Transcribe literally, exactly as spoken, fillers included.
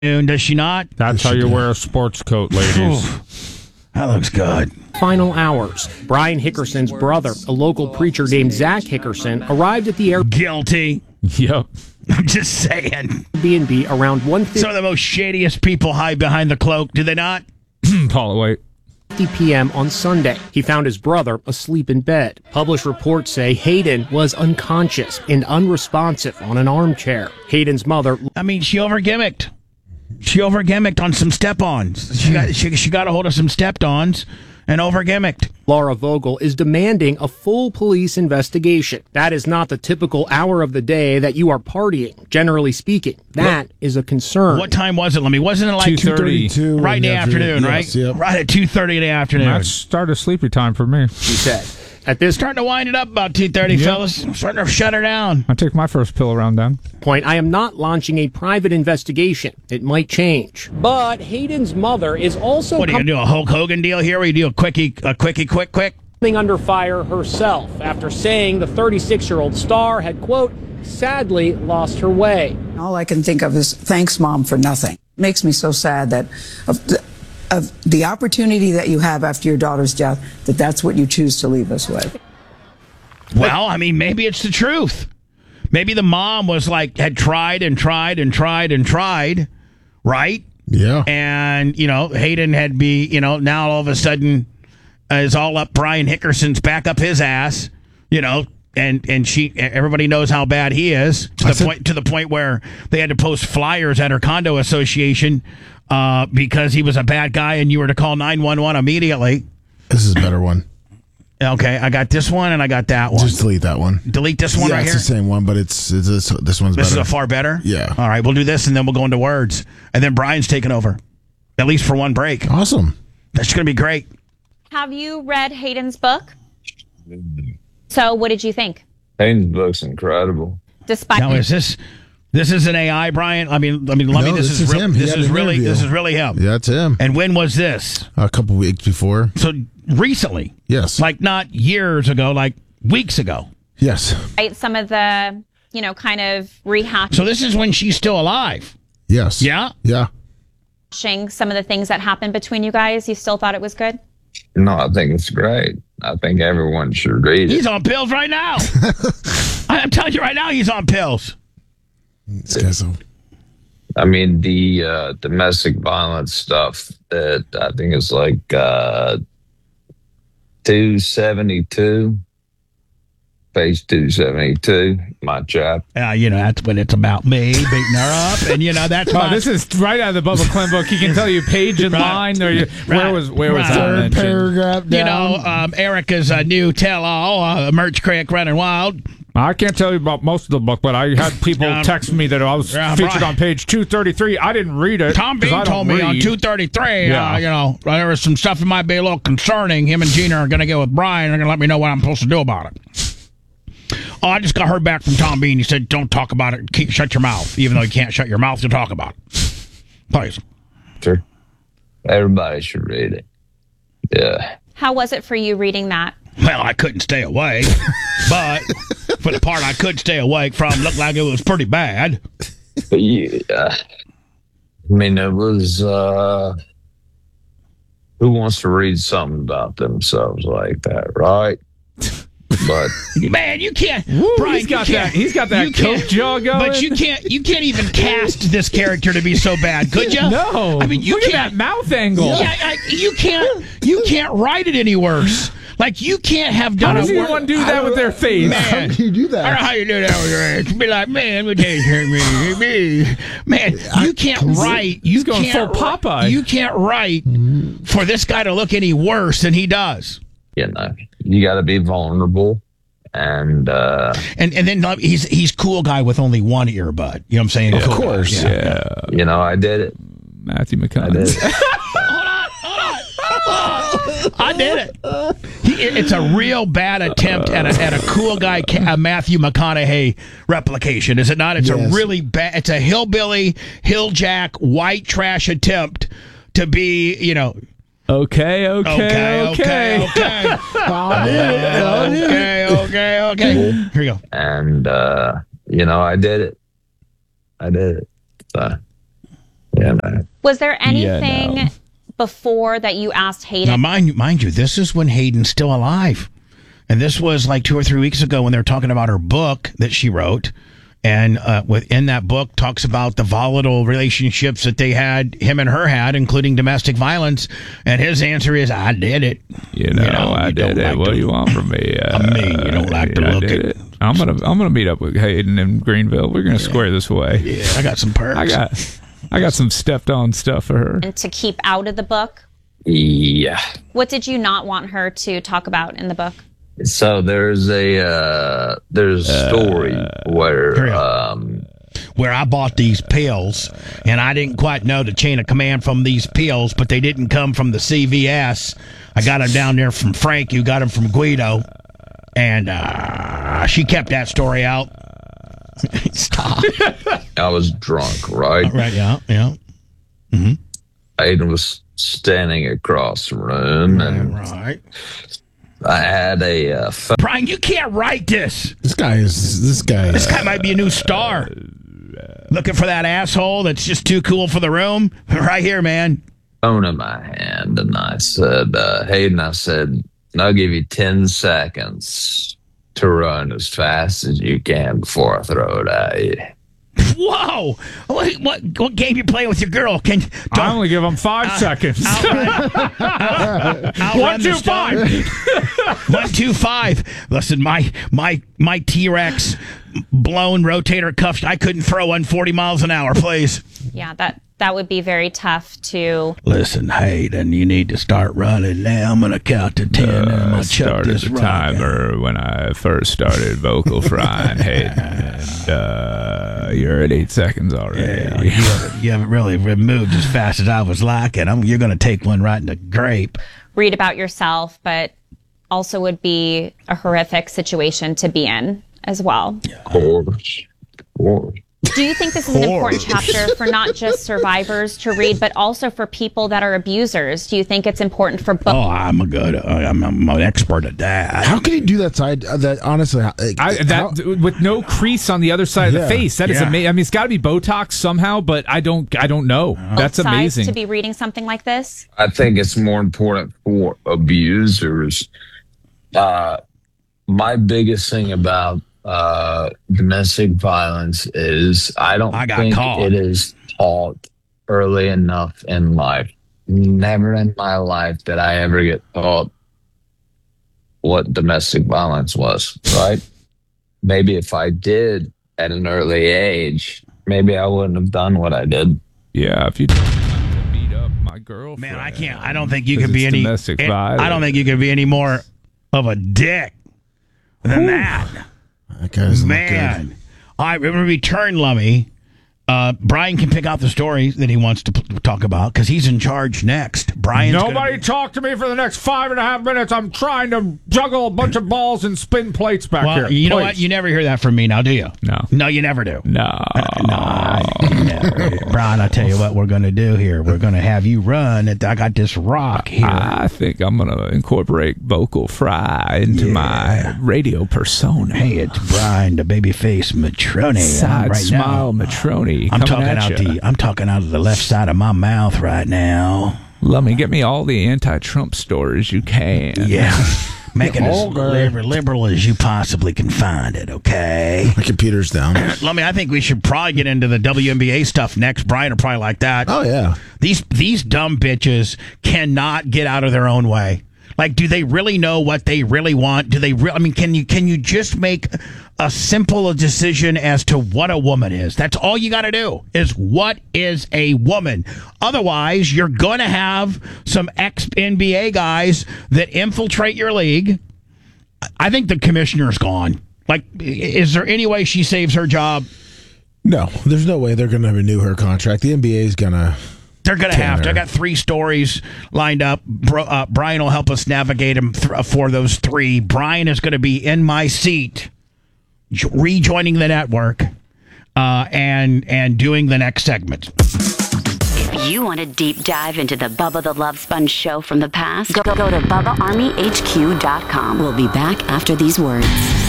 Does she not? That's how you wear a sports coat, ladies. That looks good. Final hours. Brian Hickerson's brother, a local preacher named Zach Hickerson, arrived at the Guilty. Yep. I'm just saying. Airbnb around one Some of the most shadiest people hide behind the cloak, do they not? Paula, wait. fifty p.m. on Sunday. He found his brother asleep in bed. Published reports say Hayden was unconscious and unresponsive on an armchair. Hayden's mother... I mean, she over-gimmicked. She over-gimmicked on some step-ons. She got, she, she got a hold of some stepped-ons and over-gimmicked. Laura Vogel is demanding a full police investigation. That is not the typical hour of the day that you are partying, generally speaking. That what, is a concern. What time was it, Lemmy? Wasn't it like two thirty? Right in the afternoon, right? Yes, yep. Right at two thirty in the afternoon. That's start of sleepy time for me. She said. At this starting to wind it up about two thirty, yep. Fellas. I'm starting to shut her down. I take my first pill around then. Point, I am not launching a private investigation. It might change. But Hayden's mother is also... What, are you going to do, a Hulk Hogan deal here where you do a quickie, a quickie, quick, quick? ...coming under fire herself after saying the thirty-six-year-old star had, quote, sadly lost her way. All I can think of is thanks, Mom, for nothing. It makes me so sad that... Of the, of the opportunity that you have after your daughter's death, that that's what you choose to leave us with. Well, I mean, maybe it's the truth. Maybe the mom was like, had tried and tried and tried and tried, right? Yeah. And, you know, Hayden had be, you know, now all of a sudden uh, is all up Brian Hickerson's back up his ass, you know, and, and she, everybody knows how bad he is to the point, to the point where they had to post flyers at her condo association uh, because he was a bad guy and you were to call nine one one immediately. This is a better one. Okay, I got this one and I got that one. Just delete that one. Delete this one yeah, right it's here? It's the same one, but it's, it's, it's this one's this better. This is a far better? Yeah. All right, we'll do this and then we'll go into words. And then Brian's taking over, at least for one break. Awesome. That's going to be great. Have you read Hayden's book? So what did you think? Hayden's book's incredible. Despite now, is this this is an A I, Brian? I mean, I mean, let no, me. This, this is, is real, him. He this had is an really interview. this is really him. Yeah, it's him. And when was this? A couple weeks before. So recently. Yes. Like not years ago, like weeks ago. Yes. Right, some of the, you know, kind of rehashing. So this is when she's still alive. Yes. Yeah. Yeah. Some of the things that happened between you guys. You still thought it was good? No, I think it's great. I think everyone should read it. He's on pills right now. I'm telling you right now, he's on pills. I mean, the uh, domestic violence stuff that I think is like uh, two seventy-two, page two seventy-two, my chap. Uh, you know, that's when it's about me beating her up, and you know that's. Oh, my, this is right out of the Bubba Clem book. He can tell you page and right. line. There, you, right. where was where was right. that Third mentioned? paragraph down. You know, um, Erica's uh, new tell-all, uh, Merch Creek Running Wild. I can't tell you about most of the book, but I had people Um, text me that I was yeah, featured right. on page two thirty-three. I didn't read it. Tom Bean told me read. on two thirty-three, Yeah. uh, you know, there was some stuff that might be a little concerning. Him and Gina are going to go with Brian. They're going to let me know what I'm supposed to do about it. Oh, I just got heard back from Tom Bean. He said, don't talk about it. Keep, shut your mouth. Even though you can't shut your mouth to talk about it. Please. Sure. Everybody should read it. Yeah. How was it for you reading that? Well, I couldn't stay awake, but for the part I could stay awake from, looked like it was pretty bad. Yeah. I mean, it was, uh, who wants to read something about themselves like that, right? But man, you can't. Woo, Brian, he's got you can't, that. He's got that you can't- coke jaw going. But you can't. You can't even cast this character to be so bad, could you? No. I mean, you Look can't. at that mouth angle. Yeah, I, you can't. You can't write it any worse. Like you can't have How done does a wor- anyone do that with their face? Man, How do you do that? I don't know how you do that with your ass. Be like, man, what day me, me, man. You can't write. You He's going can't full Popeye. You can't write for this guy to look any worse than he does. you know, you got to be vulnerable. And uh, And and then he's he's cool guy with only one earbud. You know what I'm saying? Of Cool course. guy. Yeah. Yeah. you know, I did it. Matthew I did McConaughey. it. I did it. He, it's a real bad attempt at a, at a cool guy, a Matthew McConaughey replication, is it not? It's Yes. a really bad. It's a hillbilly, hilljack, white trash attempt to be, you know. Okay, okay, Okay, okay, okay. I did it. I did it. okay, okay, okay. Here you go. And uh, you know, I did it. I did it. So, You know. Was there anything no. before that you asked Hayden? Now, mind, mind you, this is when Hayden's still alive. And this was like two or three weeks ago when they were talking about her book that she wrote. And uh, within that book talks about the volatile relationships that they had, him and her had, including domestic violence. And his answer is, I did it. You know, You know, I you did don't it. like What to- do you want from me? Uh, I mean, you don't like to I look did at- it. I'm gonna I'm gonna meet up with Hayden in Greenville. We're gonna square this away. Yeah, I got some perks. I got I got some stepped on stuff for her. And to keep out of the book? Yeah. What did you not want her to talk about in the book? So there's a uh, there's a story where Hurry up. um, where I bought these pills, and I didn't quite know the chain of command from these pills, but they didn't come from the C V S. I got them down there from Frank, who got them from Guido, and uh, she kept that story out. Stop. I was drunk, right? Right, yeah, yeah. Aiden was standing across the room, and Right. I had a uh, phone. Brian, you can't write this. This guy is this guy. This guy might be a new star. Looking for that asshole that's just too cool for the room? Right here, man. phone in my hand, and I said, uh, Hayden, I said, I'll give you ten seconds to run as fast as you can before I throw it at you. Whoa! What, what, what game you playing with your girl? Can I only give him five seconds. One, two, five. One, two, five. Listen, my my my T-Rex blown rotator cuffs. I couldn't throw one forty miles an hour, please. Yeah, that that would be very tough to. Listen, Hayden, you need to start running now. I'm gonna count to ten, and I'm I gonna chuck started this the rock timer when I first started vocal frying Hayden, and uh, you're at eight seconds already. Yeah, you, haven't, you haven't really moved as fast as I was liking. I'm, you're gonna take one right in the grape. Read about yourself, but also would be a horrific situation to be in as well. Of course. Of course. Do you think this is an important chapter for not just survivors to read, but also for people that are abusers? Do you think it's important for both? Oh, I'm a good. Uh, I'm, I'm an expert at that. How can he do that side? Uh, that honestly, how- I, that how- with no crease on the other side of Yeah. the face. That is Yeah. amazing. I mean, it's got to be Botox somehow, but I don't. I don't know. That's sides amazing. to be reading something like this. I think it's more important for abusers. Uh, my biggest thing about uh, domestic violence is I don't I got think caught. it is taught early enough in life. Never in my life did I ever get taught what domestic violence was, right? Maybe if I did at an early age, maybe I wouldn't have done what I did. Yeah, if you don't have to beat up my girlfriend, Man, I can't. I don't think you 'Cause can be it's any. domestic I violence. don't think you can be any more of a dick than that. that guy doesn't look good. Man. All right, we're going to return, Lummy. Uh, Brian can pick out the story that he wants to p- talk about because he's in charge next. Brian's gonna Nobody be- talk to me for the next five and a half minutes. I'm trying to juggle a bunch of balls and spin plates back Well, here. you know Please. what? You never hear that from me now, do you? No. No, you never do. No. No, you never. Brian, I tell you what we're going to do here. We're going to have you run. At, I got this rock here. I think I'm going to incorporate vocal fry into Yeah. my radio persona. Hey, it's Brian, the babyface Matrone. Side right smile now. Matroni I'm coming talking at out ya. the. I'm talking out of the left side of my mouth right now. Let me get me all the anti-Trump stories you can. Yeah, making it as Okay. liberal, liberal as you possibly can find it. Okay. My computer's down. Let me. I think we should probably get into the W N B A stuff next. Brian will probably like that. Oh yeah. These these dumb bitches cannot get out of their own way. Like, do they really know what they really want? Do they? Re- I mean, can you can you just make a simple decision as to what a woman is? That's all you got to do. Is what is a woman? Otherwise, you're going to have some ex N B A guys that infiltrate your league. I think the commissioner's gone. Like, is there any way she saves her job? No, there's no way they're going to renew her contract. The N B A is going to. They're going to Can have to. her. I got three stories lined up. Bro, uh, Brian will help us navigate them th- for those three. Brian is going to be in my seat, jo- rejoining the network, uh, and and doing the next segment. If you want a deep dive into the Bubba the Love Sponge show from the past, go, go to Bubba Army H Q dot com. We'll be back after these words.